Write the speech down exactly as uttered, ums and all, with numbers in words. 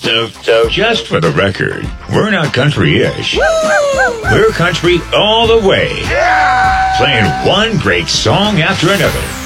So, so, just for the record, we're not country-ish. We're country all the way. Playing one great song after another.